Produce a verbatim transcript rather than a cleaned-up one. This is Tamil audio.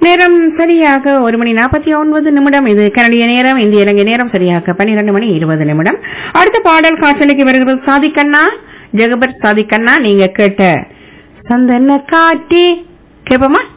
நேரம் சரியாக ஒரு மணி நாற்பத்தி ஒன்பது நிமிடம். இது கனடிய நேரம், இந்திய இலங்கை நேரம் சரியாக பன்னிரண்டு மணி இருபது நிமிடம். அடுத்த பாடல் காட்சிக்கு வருகிறது. சாதிக்கண்ணா, ஜெகபர் சாதிக்கண்ணா, நீங்க கேட்ட சந்தன காட்டி கேப்பமா?